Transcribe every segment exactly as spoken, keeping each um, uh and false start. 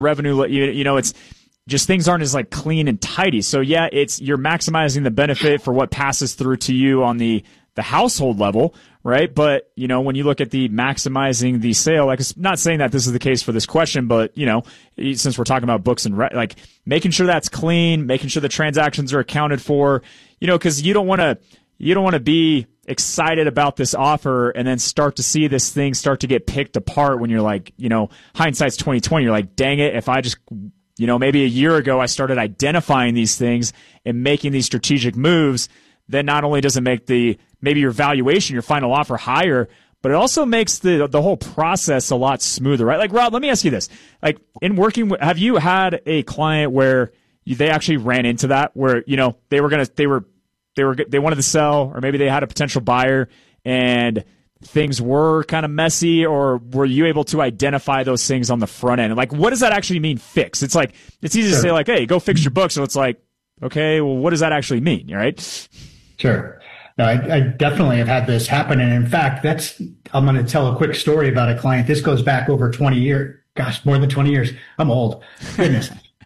revenue, you, you know, it's just things aren't as like clean and tidy. So yeah, it's you're maximizing the benefit for what passes through to you on the the household level, right? But you know, when you look at the maximizing the sale, like it's not saying that this is the case for this question, but you know, since we're talking about books and re- like making sure that's clean, making sure the transactions are accounted for, you know, because you don't want to you don't want to be excited about this offer and then start to see this thing start to get picked apart when you're like, you know, hindsight's twenty twenty. You're like, dang it, if I just, you know, maybe a year ago I started identifying these things and making these strategic moves, then not only does it make the maybe your valuation, your final offer higher, but it also makes the the whole process a lot smoother, right? Like, Rob, let me ask you this. Like, in working, have you had a client where you, they actually ran into that, where, you know, they were going to, they were, they were, they wanted to sell, or maybe they had a potential buyer and things were kind of messy, or were you able to identify those things on the front end? And like, what does that actually mean, fix? It's like, it's easy Sure. to say like, hey, go fix your book. So it's like, okay, well, what does that actually mean? Right? Sure. No, I, I definitely have had this happen. And in fact, that's, I'm going to tell a quick story about a client. This goes back over twenty years. Gosh, more than twenty years. I'm old. Goodness.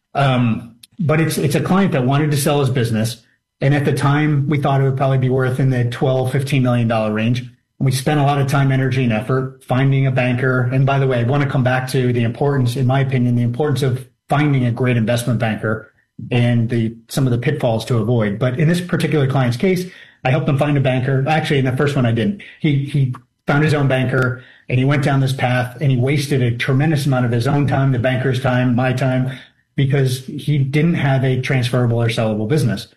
um, but it's, it's a client that wanted to sell his business. And at the time, we thought it would probably be worth in the twelve, fifteen million dollars range. And we spent a lot of time, energy, and effort finding a banker. And by the way, I want to come back to the importance, in my opinion, the importance of finding a great investment banker and the some of the pitfalls to avoid. But in this particular client's case, I helped him find a banker. Actually, in the first one, I didn't. He he found his own banker, and he went down this path, and he wasted a tremendous amount of his own time, the banker's time, my time, because he didn't have a transferable or sellable business.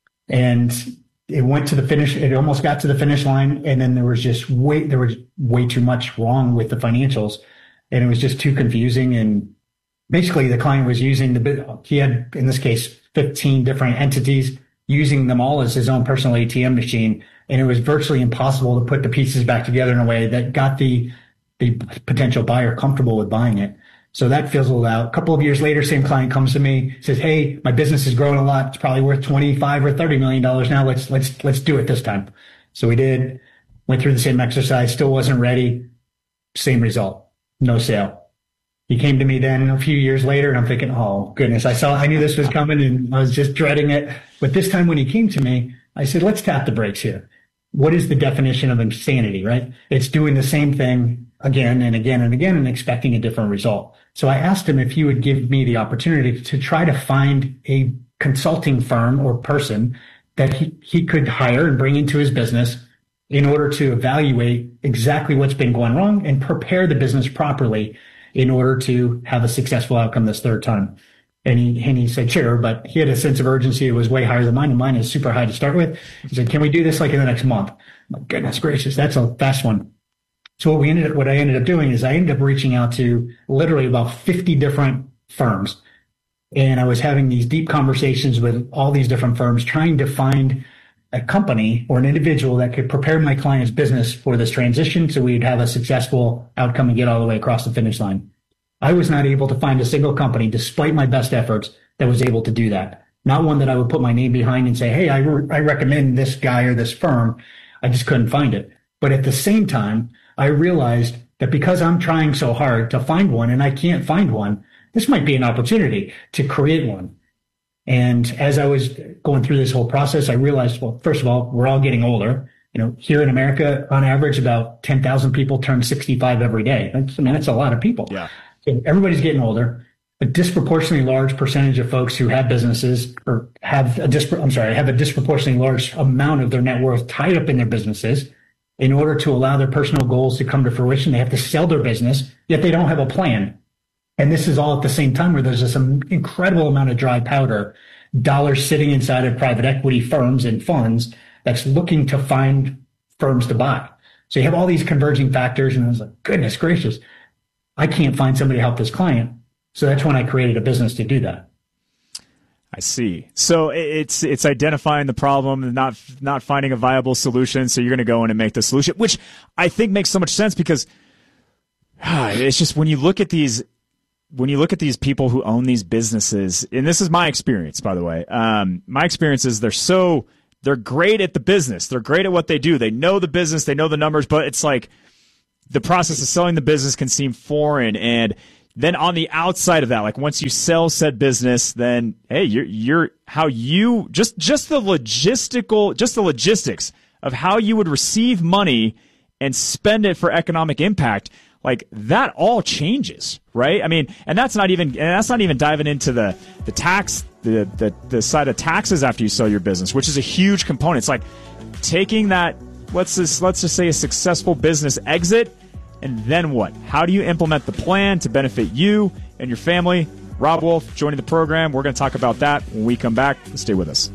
And it went to the finish. It almost got to the finish line, and then there was just way there was way too much wrong with the financials, and it was just too confusing. And basically, the client was using the he had in this case fifteen different entities, using them all as his own personal A T M machine, and it was virtually impossible to put the pieces back together in a way that got the the potential buyer comfortable with buying it. So that fizzled out. A couple of years later, same client comes to me, says, "Hey, my business is growing a lot. It's probably worth twenty-five or thirty million dollars now. Let's let's let's do it this time." So we did. Went through the same exercise. Still wasn't ready. Same result. No sale. He came to me then a few years later, and I'm thinking, "Oh goodness, I saw. I knew this was coming, and I was just dreading it." But this time when he came to me, I said, "Let's tap the brakes here. What is the definition of insanity? Right? It's doing the same thing again and again and again and expecting a different result." So I asked him if he would give me the opportunity to try to find a consulting firm or person that he, he could hire and bring into his business in order to evaluate exactly what's been going wrong and prepare the business properly in order to have a successful outcome this third time. And he, and he said, sure, but he had a sense of urgency. It was way higher than mine, and mine is super high to start with. He said, can we do this like in the next month? I'm like, goodness gracious, that's a fast one. So what we ended up, what I ended up doing is I ended up reaching out to literally about fifty different firms. And I was having these deep conversations with all these different firms, trying to find a company or an individual that could prepare my client's business for this transition so we'd have a successful outcome and get all the way across the finish line. I was not able to find a single company, despite my best efforts, that was able to do that. Not one that I would put my name behind and say, hey, I, re- I recommend this guy or this firm. I just couldn't find it. But at the same time, I realized that because I'm trying so hard to find one and I can't find one, this might be an opportunity to create one. And as I was going through this whole process, I realized, well, first of all, we're all getting older. You know, here in America, on average, about ten thousand people turn sixty-five every day. That's, I mean, that's a lot of people. Yeah. So everybody's getting older. A disproportionately large percentage of folks who have businesses or have a dispro- I'm sorry, have a disproportionately large amount of their net worth tied up in their businesses. In order to allow their personal goals to come to fruition, they have to sell their business, yet they don't have a plan. And this is all at the same time where there's this incredible amount of dry powder, dollars sitting inside of private equity firms and funds that's looking to find firms to buy. So you have all these converging factors, and I was like, goodness gracious, I can't find somebody to help this client. So that's when I created a business to do that. I see. So it's it's identifying the problem and not not finding a viable solution. So you're going to go in and make the solution, which I think makes so much sense because ah, it's just when you look at these when you look at these people who own these businesses, and this is my experience, by the way. Um, my experience is they're so they're great at the business. They're great at what they do. They know the business. They know the numbers, but it's like the process of selling the business can seem foreign and then on the outside of that, like once you sell said business, then hey, you're you're how you just just the logistical, just the logistics of how you would receive money and spend it for economic impact. Like that all changes, right? I mean, and that's not even and that's not even diving into the the tax the the the side of taxes after you sell your business, which is a huge component. It's like taking that let's just let's just say a successful business exit. And then what? How do you implement the plan to benefit you and your family? Rob Wolf joining the program. We're going to talk about that when we come back. Stay with us.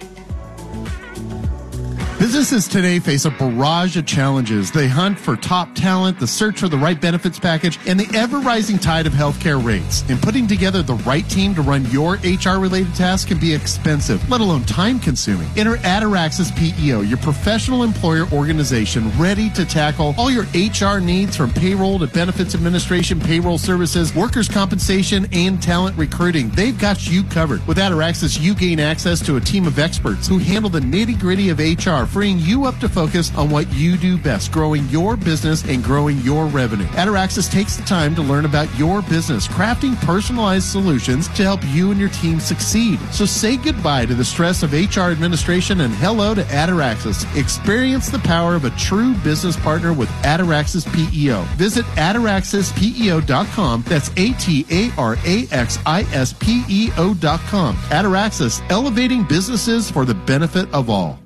Businesses today face a barrage of challenges. They hunt for top talent, the search for the right benefits package, and the ever-rising tide of healthcare rates. And putting together the right team to run your H R-related tasks can be expensive, let alone time-consuming. Enter Ataraxis P E O, your professional employer organization ready to tackle all your H R needs from payroll to benefits administration, payroll services, workers' compensation, and talent recruiting. They've got you covered. With Ataraxis, you gain access to a team of experts who handle the nitty-gritty of H R, freeing you up to focus on what you do best, growing your business and growing your revenue. Ataraxis takes the time to learn about your business, crafting personalized solutions to help you and your team succeed. So say goodbye to the stress of H R administration and hello to Ataraxis. Experience the power of a true business partner with Ataraxis P E O. Visit ataraxis P E O dot com. That's A T A R A X I S P E O dot com. Ataraxis, elevating businesses for the benefit of all.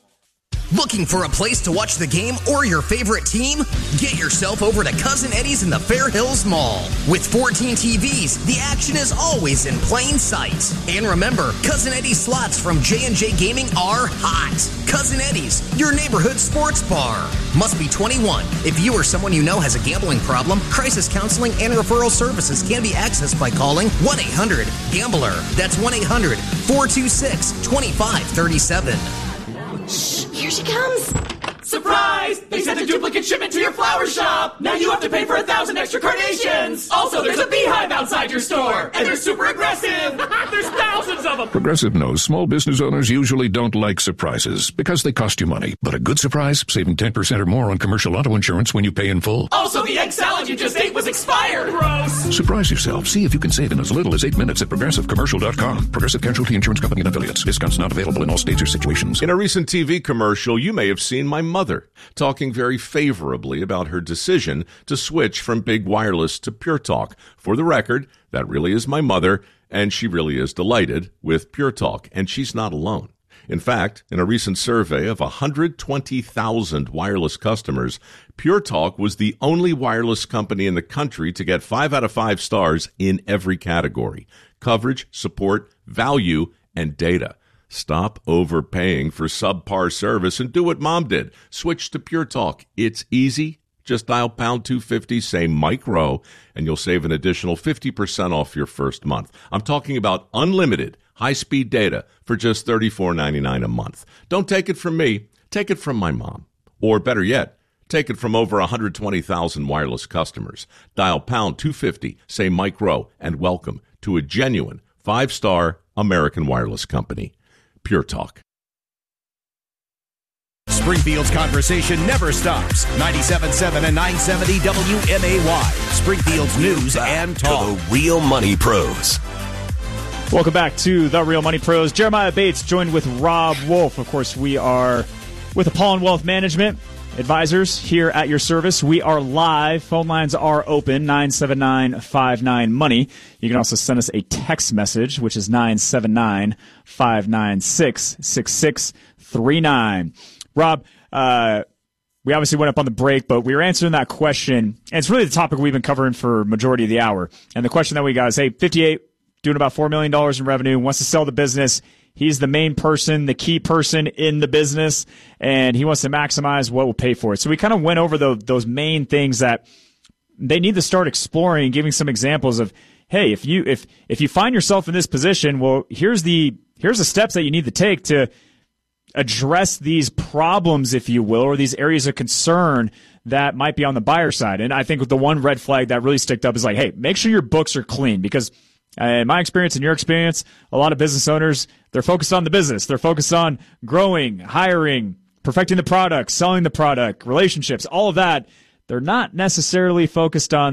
Looking for a place to watch the game or your favorite team? Get yourself over to Cousin Eddie's in the Fair Hills Mall. With fourteen T Vs, the action is always in plain sight. And remember, Cousin Eddie's slots from J and J Gaming are hot. Cousin Eddie's, your neighborhood sports bar. Must be twenty-one. If you or someone you know has a gambling problem, crisis counseling and referral services can be accessed by calling one eight hundred gambler. That's one eight hundred four two six two five three seven. Shh, here she comes. Surprise! They sent a duplicate shipment to your flower shop! Now you have to pay for a thousand extra carnations! Also, there's a beehive outside your store! And they're super aggressive! There's thousands of them! Progressive knows small business owners usually don't like surprises because they cost you money. But a good surprise, saving ten percent or more on commercial auto insurance when you pay in full. Also, the egg salad you just ate was expired! Gross! Surprise yourself. See if you can save in as little as eight minutes at progressive commercial dot com. Progressive Casualty Insurance Company and affiliates. Discounts not available in all states or situations. In a recent T V commercial, you may have seen my mother talking very favorably about her decision to switch from Big Wireless to Pure Talk. For the record, that really is my mother, and she really is delighted with Pure Talk, and she's not alone. In fact, in a recent survey of one hundred twenty thousand wireless customers, Pure Talk was the only wireless company in the country to get five out of five stars in every category: coverage, support, value, and data. Stop overpaying for subpar service and do what Mom did. Switch to Pure Talk. It's easy. Just dial pound two fifty, say Mike Rowe, and you'll save an additional fifty percent off your first month. I'm talking about unlimited high-speed data for just thirty-four ninety-nine a month. Don't take it from me. Take it from my mom. Or better yet, take it from over one hundred twenty thousand wireless customers. Dial pound two fifty, say Mike Rowe, and welcome to a genuine five-star American wireless company. Pure Talk. Springfield's conversation never stops. ninety-seven point seven and nine seventy W M A Y. Springfield's news and talk. To the Real Money Pros. Welcome back to The Real Money Pros. Jeremiah Bates joined with Rob Wolf. Of course, we are with Apollon Wealth Management Advisors here at your service. We are live. Phone lines are open, nine seven nine, five nine, money. You can also send us a text message, which is nine seven nine, five nine six, six six three nine. Rob, uh, we obviously went up on the break, but we were answering that question, and it's really the topic we've been covering for majority of the hour. And the question that we got is, hey, fifty-eight, doing about four million dollars in revenue, wants to sell the business. He's the main person, the key person in the business, and he wants to maximize what will pay for it. So we kind of went over the, those main things that they need to start exploring and giving some examples of, hey, if you if if you find yourself in this position, well, here's the here's the steps that you need to take to address these problems, if you will, or these areas of concern that might be on the buyer side. And I think the one red flag that really sticked up is like, hey, make sure your books are clean, because Uh, in my experience and your experience, a lot of business owners, they're focused on the business. They're focused on growing, hiring, perfecting the product, selling the product, relationships, all of that. They're not necessarily focused on the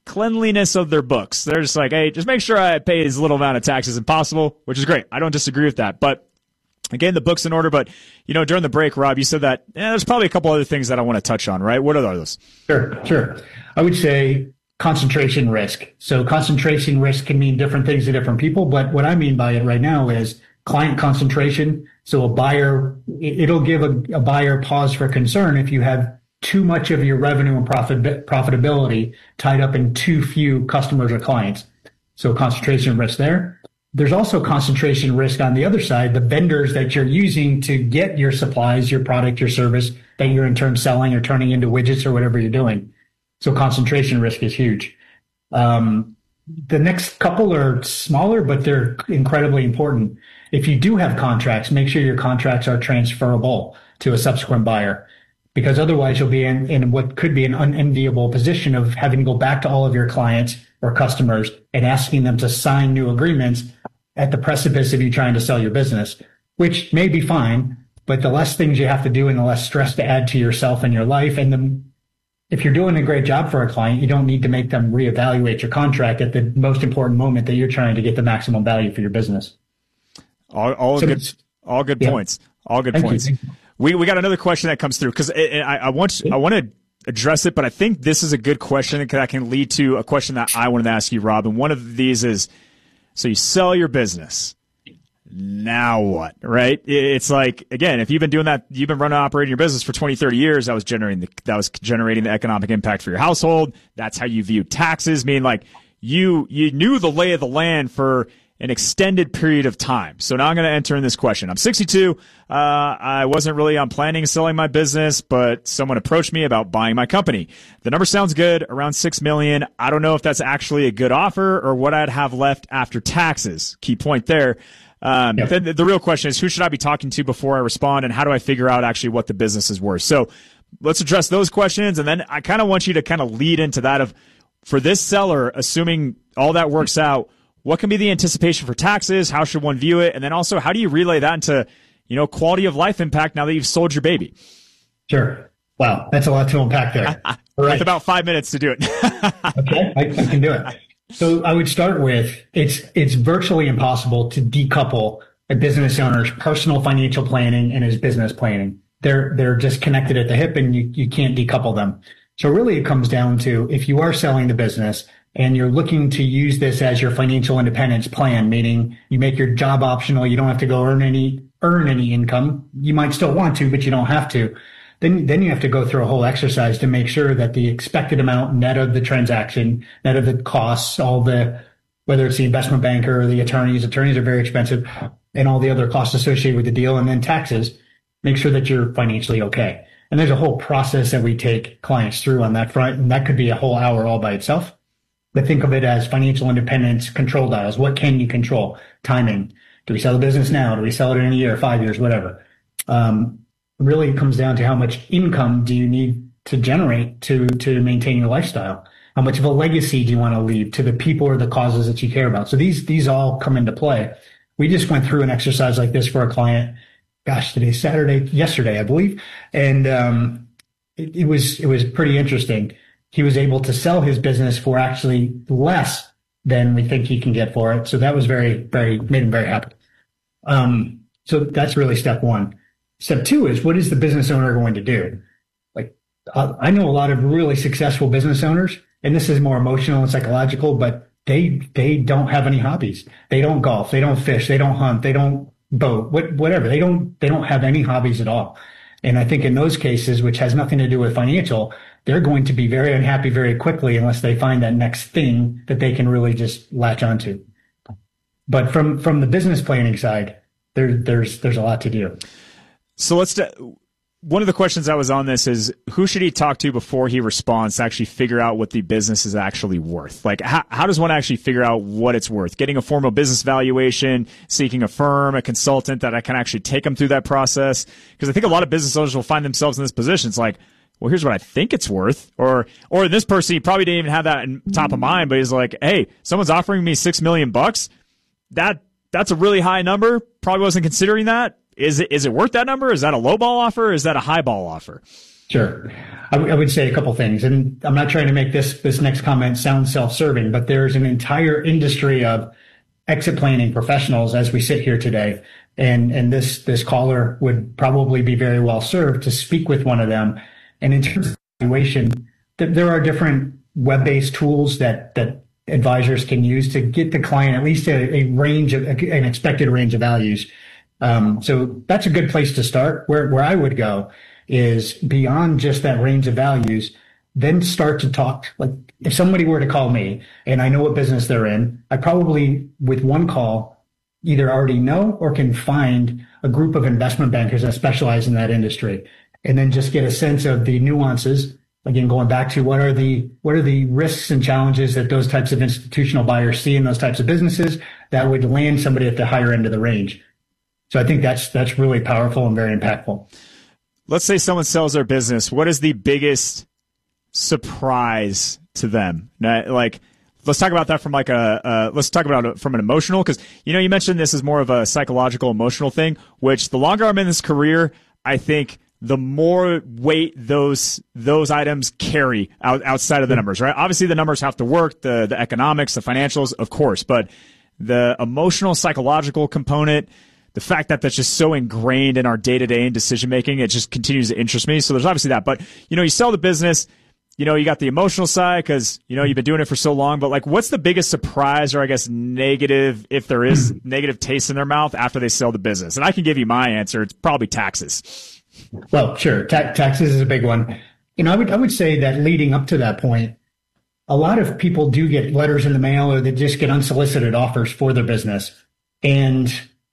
cleanliness of their books. They're just like, hey, just make sure I pay as little amount of taxes as possible, which is great. I don't disagree with that. But again, the book's in order. But, you know, during the break, Rob, you said that eh, there's probably a couple other things that I want to touch on, right? What are those? Sure, sure. I would say concentration risk. So concentration risk can mean different things to different people. But what I mean by it right now is client concentration. So a buyer, it'll give a, a buyer pause for concern if you have too much of your revenue and profit profitability tied up in too few customers or clients. So concentration risk there. There's also concentration risk on the other side, the vendors that you're using to get your supplies, your product, your service that you're in turn selling or turning into widgets or whatever you're doing. So concentration risk is huge. Um, the next couple are smaller, but they're incredibly important. If you do have contracts, make sure your contracts are transferable to a subsequent buyer, because otherwise you'll be in, in what could be an unenviable position of having to go back to all of your clients or customers and asking them to sign new agreements at the precipice of you trying to sell your business, which may be fine, but the less things you have to do and the less stress to add to yourself and your life. And the, if you're doing a great job for a client, you don't need to make them reevaluate your contract at the most important moment that you're trying to get the maximum value for your business. All, all So good, it's- all good yeah. points. All good Thank you, points. thank you. We we got another question that comes through because I, I want I want to address it, but I think this is a good question that can lead to a question that I wanted to ask you, Rob. And one of these is, so you sell your business. Now what, right? It's like, again, if you've been doing that, you've been running and operating your business for twenty, thirty years, that was generating the, that was generating the economic impact for your household. That's how you view taxes. I mean, like you, you knew the lay of the land for an extended period of time. So now I'm going to enter in this question. I'm sixty-two. Uh, I wasn't really on planning selling my business, but someone approached me about buying my company. The number sounds good, around six million dollars. I don't know if that's actually a good offer or what I'd have left after taxes. Key point there. Um, Yep. the, the real question is, who should I be talking to before I respond, and how do I figure out actually what the business is worth? So let's address those questions. And then I kind of want you to kind of lead into that of, for this seller, assuming all that works out, what can be the anticipation for taxes? How should one view it? And then also, how do you relay that into, you know, quality of life impact now that you've sold your baby? Sure. Wow. That's a lot to unpack there. All right. With about five minutes to do it. Okay. I, I can do it. So I would start with, it's, it's virtually impossible to decouple a business owner's personal financial planning and his business planning. They're, they're just connected at the hip and you, you can't decouple them. So really it comes down to, if you are selling the business and you're looking to use this as your financial independence plan, meaning you make your job optional, you don't have to go earn any, earn any income. You might still want to, but you don't have to. Then, then you have to go through a whole exercise to make sure that the expected amount net of the transaction, net of the costs, all the, whether it's the investment banker or the attorneys, attorneys are very expensive, and all the other costs associated with the deal, and then taxes, make sure that you're financially okay. And there's a whole process that we take clients through on that front, and that could be a whole hour all by itself. But think of it as financial independence control dials. What can you control? Timing. Do we sell the business now? Do we sell it in a year, five years, whatever? Um, really it comes down to how much income do you need to generate to, to maintain your lifestyle? How much of a legacy do you want to leave to the people or the causes that you care about? So these, these all come into play. We just went through an exercise like this for a client. Gosh, today's Saturday, yesterday, I believe. And, um, it, it was, it was pretty interesting. He was able to sell his business for actually less than we think he can get for it. So that was very, very, made him very happy. Um, so that's really step one. Step two is, what is the business owner going to do? Like, uh, I know a lot of really successful business owners, and this is more emotional and psychological, but they, they don't have any hobbies. They don't golf. They don't fish. They don't hunt. They don't boat, what, whatever. They don't, they don't have any hobbies at all. And I think in those cases, which has nothing to do with financial, they're going to be very unhappy very quickly unless they find that next thing that they can really just latch onto. But from, from the business planning side, there, there's, there's a lot to do. So let's, do, one of the questions that was on this is, who should he talk to before he responds to actually figure out what the business is actually worth? Like, how, how does one actually figure out what it's worth? Getting a formal business valuation, seeking a firm, a consultant that I can actually take them through that process? Because I think a lot of business owners will find themselves in this position. It's like, well, here's what I think it's worth. Or, or this person, he probably didn't even have that in top of mind, but he's like, hey, someone's offering me six million bucks. That, that's a really high number. Probably wasn't considering that. Is it, is it worth that number? Is that a low ball offer? Or is that a high ball offer? Sure. I, w- I would say a couple things, and I'm not trying to make this this next comment sound self-serving, but there's an entire industry of exit planning professionals as we sit here today. And, and this, this caller would probably be very well served to speak with one of them. And in terms of evaluation, th- there are different web-based tools that, that advisors can use to get the client at least a, a range of, an expected range of values. Um, so that's a good place to start. Where, where I would go is beyond just that range of values, then start to talk. Like if somebody were to call me and I know what business they're in, I probably with one call either already know or can find a group of investment bankers that specialize in that industry, and then just get a sense of the nuances. Again, going back to what are the what are the risks and challenges that those types of institutional buyers see in those types of businesses that would land somebody at the higher end of the range. So I think that's that's really powerful and very impactful. Let's say someone sells their business. What is the biggest surprise to them? Now, like, let's talk about that from like a, uh, let's talk about it from an emotional, because, you know, you mentioned this is more of a psychological, emotional thing, which the longer I'm in this career, I think the more weight those, those items carry out, outside of the numbers, right? Obviously the numbers have to work, the, the economics, the financials, of course, but the emotional, psychological component, the fact that that's just so ingrained in our day-to-day and decision-making, it just continues to interest me. So there's obviously that. But, you know, you sell the business, you know, you got the emotional side because, you know, you've been doing it for so long. But, like, what's the biggest surprise or, I guess, negative, if there is negative taste in their mouth after they sell the business? And I can give you my answer. It's probably taxes. Well, sure. Ta- taxes is a big one. You know, I would I would say that leading up to that point, a lot of people do get letters in the mail or they just get unsolicited offers for their business. And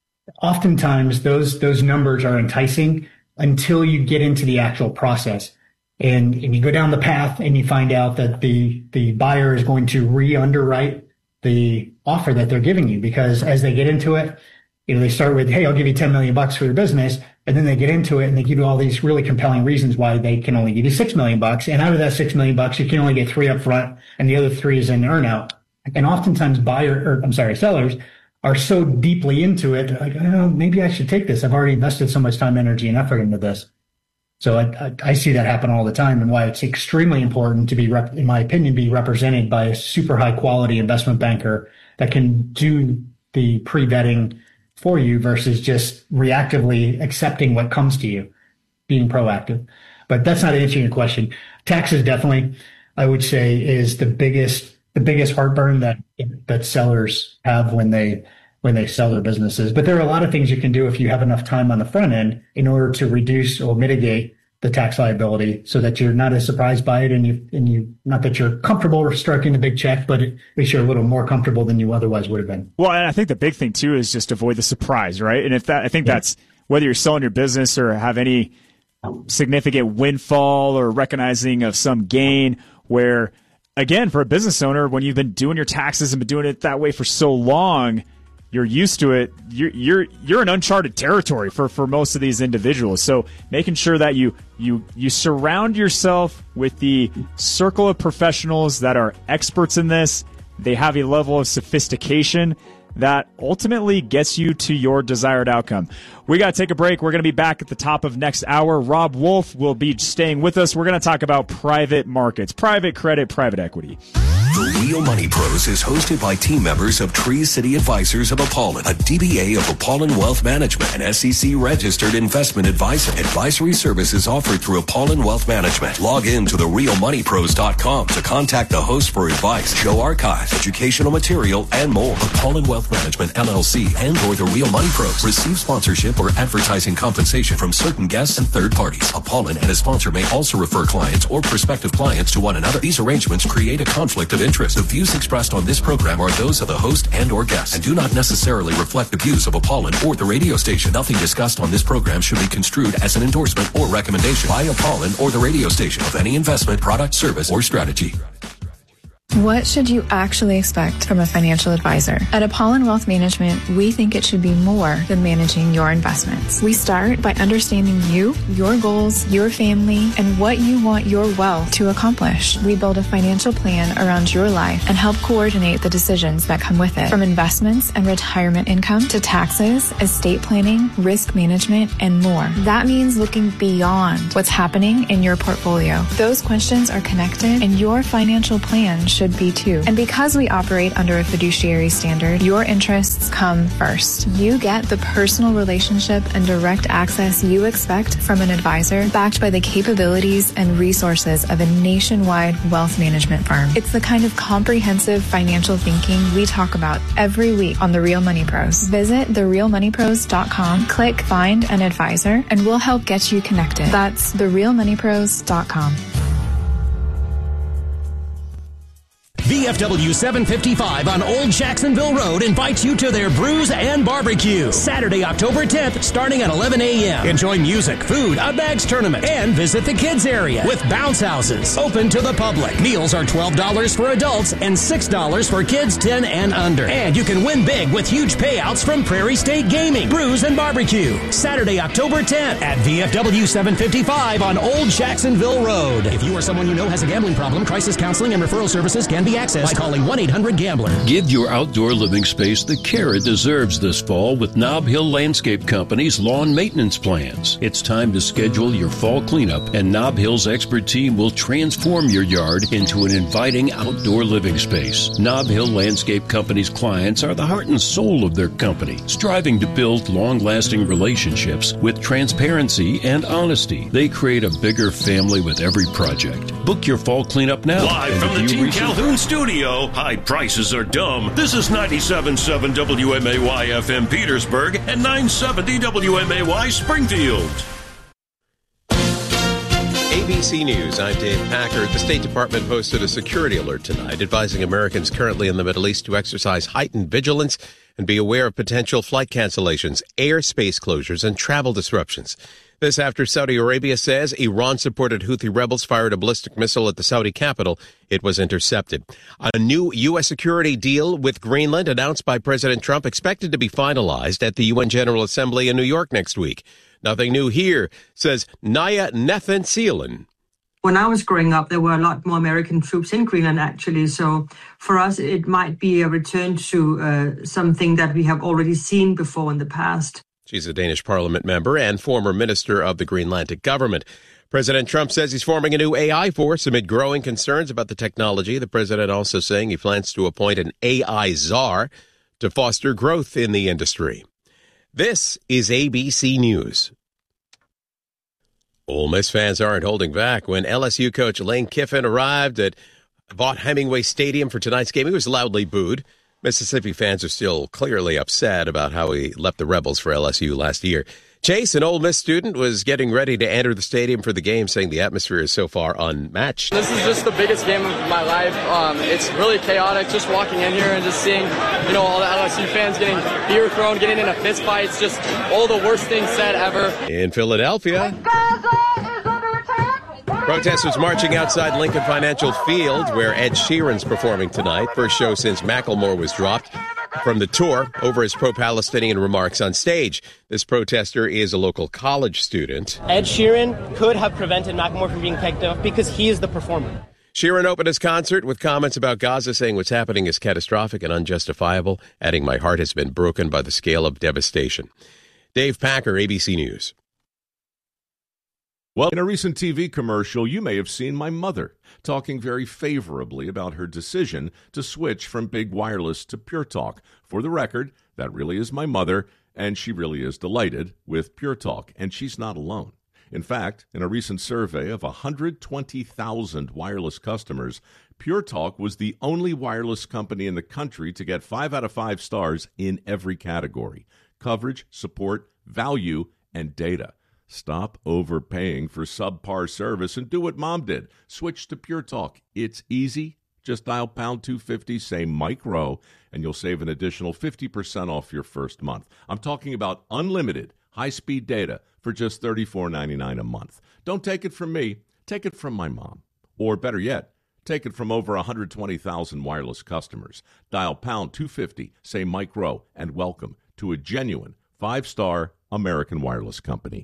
oftentimes those those numbers are enticing until you get into the actual process. And, and you go down the path and you find out that the, the buyer is going to re-underwrite the offer that they're giving you, because as they get into it, you know, they start with, hey, I'll give you ten million bucks for your business. And then they get into it and they give you all these really compelling reasons why they can only give you six million bucks. And out of that six million bucks, you can only get three up front and the other three is in earnout. And oftentimes buyer, or I'm sorry, sellers are so deeply into it, like, oh, maybe I should take this. I've already invested so much time, energy, and effort into this. So I, I, I see that happen all the time, and why it's extremely important to be, rep, in my opinion, be represented by a super high quality investment banker that can do the pre-vetting for you versus just reactively accepting what comes to you, being proactive. But that's not answering your question. Taxes definitely, I would say, is the biggest the biggest heartburn that that sellers have when they when they sell their businesses. But there are a lot of things you can do if you have enough time on the front end in order to reduce or mitigate the tax liability, so that you're not as surprised by it, and you and you not that you're comfortable striking the big check, but at least you're a little more comfortable than you otherwise would have been. Well, and I think the big thing too is just avoid the surprise, right? And if that, I think yeah. that's whether you're selling your business or have any significant windfall or recognizing of some gain, where, again, for a business owner, when you've been doing your taxes and been doing it that way for so long, you're used to it. You're you're you're in uncharted territory for, for most of these individuals. So making sure that you you you surround yourself with the circle of professionals that are experts in this. They have a level of sophistication that ultimately gets you to your desired outcome. We got to take a break. We're going to be back at the top of next hour. Rob Wolf will be staying with us. We're going to talk about private markets, private credit, private equity. The Real Money Pros is hosted by team members of Tree City Advisors of Apollon, a D B A of Apollon Wealth Management, an S E C-registered investment advisor. Advisory services offered through Apollon Wealth Management. Log in to the real money pros dot com to contact the host for advice, show archives, educational material, and more. Apollon Wealth Management, L L C, and or the Real Money Pros receive sponsorship or advertising compensation from certain guests and third parties. Apollon and a sponsor may also refer clients or prospective clients to one another. These arrangements create a conflict of interest. The views expressed on this program are those of the host and or guest and do not necessarily reflect the views of Apollon or the radio station. Nothing discussed on this program should be construed as an endorsement or recommendation by Apollon or the radio station of any investment, product, service, or strategy. What should you actually expect from a financial advisor? At Apollon Wealth Management, we think it should be more than managing your investments. We start by understanding you, your goals, your family, and what you want your wealth to accomplish. We build a financial plan around your life and help coordinate the decisions that come with it, from investments and retirement income to taxes, estate planning, risk management, and more. That means looking beyond what's happening in your portfolio. Those questions are connected, and your financial plan should be too. And because we operate under a fiduciary standard, your interests come first. You get the personal relationship and direct access you expect from an advisor, backed by the capabilities and resources of a nationwide wealth management firm. It's the kind of comprehensive financial thinking we talk about every week on The Real Money Pros. Visit the real money pros dot com, click Find an Advisor, and we'll help get you connected. That's the real money pros dot com. V F W seven fifty-five on Old Jacksonville Road invites you to their Brews and Barbecue. Saturday, October tenth, starting at eleven a.m. Enjoy music, food, a bags tournament, and visit the kids area with bounce houses. Open to the public. Meals are twelve dollars for adults and six dollars for kids ten and under. And you can win big with huge payouts from Prairie State Gaming. Brews and Barbecue. Saturday, October tenth at V F W seven fifty-five on Old Jacksonville Road. If you or someone you know has a gambling problem, crisis counseling and referral services can be accessed by calling one eight hundred gambler. Give your outdoor living space the care it deserves this fall with Nob Hill Landscape Company's lawn maintenance plans. It's time to schedule your fall cleanup, and Nob Hill's expert team will transform your yard into an inviting outdoor living space. Nob Hill Landscape Company's clients are the heart and soul of their company, striving to build long-lasting relationships with transparency and honesty. They create a bigger family with every project. Book your fall cleanup now. Live from the Team Calhoun studio, high prices are dumb. This is ninety-seven point seven W M A Y F M Petersburg and nine seventy W M A Y Springfield. A B C News, I'm Dave Packard. The State Department posted a security alert tonight advising Americans currently in the Middle East to exercise heightened vigilance and be aware of potential flight cancellations, airspace closures, and travel disruptions. This after Saudi Arabia says Iran-supported Houthi rebels fired a ballistic missile at the Saudi capital. It was intercepted. A new U S security deal with Greenland announced by President Trump expected to be finalized at the U N General Assembly in New York next week. Nothing new here, says Naya Nathan-Seelan. When I was growing up, there were a lot more American troops in Greenland, actually. So for us, it might be a return to uh, something that we have already seen before in the past. She's a Danish parliament member and former minister of the Greenlandic government. President Trump says he's forming a new A I force amid growing concerns about the technology. The president also saying he plans to appoint an A I czar to foster growth in the industry. This is A B C News. Ole Miss fans aren't holding back. When L S U coach Lane Kiffin arrived at Vaught-Hemingway Stadium for tonight's game, he was loudly booed. Mississippi fans are still clearly upset about how he left the Rebels for L S U last year. Chase, an Ole Miss student, was getting ready to enter the stadium for the game, saying the atmosphere is so far unmatched. This is just the biggest game of my life. Um, it's really chaotic just walking in here and just seeing, you know, all the L S U fans getting beer thrown, getting in a fist fight. It's just all the worst things said ever. In Philadelphia, protesters marching outside Lincoln Financial Field, where Ed Sheeran's performing tonight. First show since Macklemore was dropped from the tour over his pro-Palestinian remarks on stage. This protester is a local college student. Ed Sheeran could have prevented Macklemore from being picked up because he is the performer. Sheeran opened his concert with comments about Gaza, saying what's happening is catastrophic and unjustifiable, adding, "My heart has been broken by the scale of devastation." Dave Packer, A B C News. Well, in a recent T V commercial, you may have seen my mother talking very favorably about her decision to switch from big wireless to Pure Talk. For the record, that really is my mother, and she really is delighted with Pure Talk, and she's not alone. In fact, in a recent survey of one hundred twenty thousand wireless customers, Pure Talk was the only wireless company in the country to get five out of five stars in every category: coverage, support, value, and data. Stop overpaying for subpar service and do what Mom did. Switch to Pure Talk. It's easy. Just dial pound two fifty, say Mike Rowe, and you'll save an additional fifty percent off your first month. I'm talking about unlimited high-speed data for just thirty-four ninety-nine a month. Don't take it from me. Take it from my mom. Or better yet, Take it from over one hundred twenty thousand wireless customers. Dial pound two fifty, say Mike Rowe, and welcome to a genuine five-star American wireless company.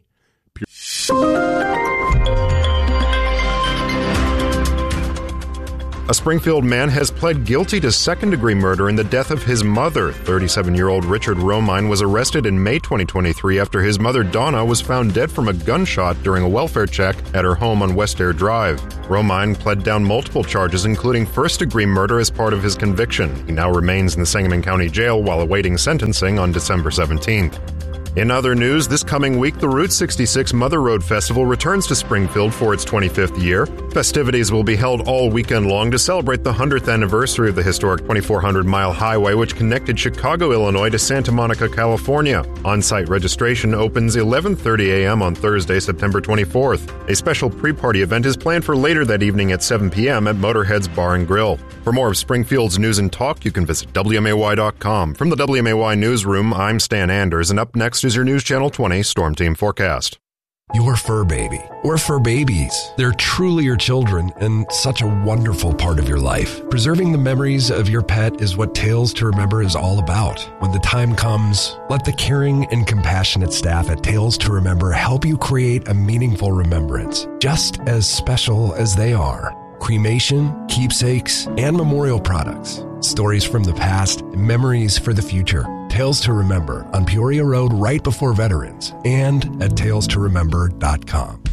A Springfield man has pled guilty to second-degree murder in the death of his mother. thirty-seven-year-old Richard Romine was arrested in May twenty twenty-three after his mother, Donna, was found dead from a gunshot during a welfare check at her home on West Air Drive. Romine pled down multiple charges, including first-degree murder as part of his conviction. He now remains in the Sangamon County Jail while awaiting sentencing on December seventeenth. In other news, this coming week, the Route sixty-six Mother Road Festival returns to Springfield for its twenty-fifth year. Festivities will be held all weekend long to celebrate the one hundredth anniversary of the historic twenty-four hundred mile highway which connected Chicago, Illinois to Santa Monica, California. On-site registration opens eleven thirty a.m. on Thursday, September twenty-fourth. A special pre-party event is planned for later that evening at seven p.m. at Motorhead's Bar and Grill. For more of Springfield's news and talk, you can visit W M A Y dot com. From the W M A Y Newsroom, I'm Stan Anders, and up next is your News Channel twenty Storm Team forecast. Your fur baby, or fur babies. They're truly your children and such a wonderful part of your life. Preserving the memories of your pet is what Tales to Remember is all about. When the time comes, let the caring and compassionate staff at Tales to Remember help you create a meaningful remembrance, just as special as they are. Cremation, keepsakes, and memorial products. Stories from the past, memories for the future. Tales to Remember on Peoria Road right before Veterans and at tales to remember dot com.